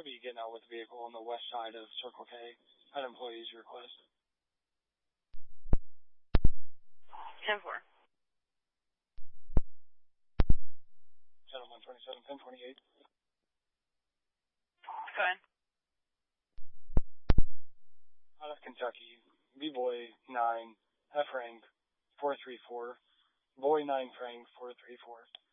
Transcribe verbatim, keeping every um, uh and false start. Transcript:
be getting out with the vehicle on the west side of Circle K at employee's request. ten four. Channel one twenty-seven, ten twenty-eight. Go ahead. Out of Kentucky, B-Boy nine, F-Rank four three four, Boy nine Frank four three four.